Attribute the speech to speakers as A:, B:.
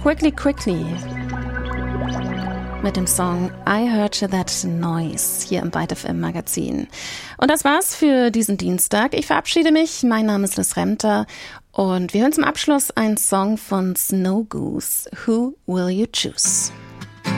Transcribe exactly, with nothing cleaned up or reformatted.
A: Quickly Quickly mit dem Song I Heard That Noise hier im Byte F M Magazin. Und das war's für diesen Dienstag. Ich verabschiede mich. Mein Name ist Liz Remter und wir hören zum Abschluss einen Song von Snow Goose. Who Will You Choose?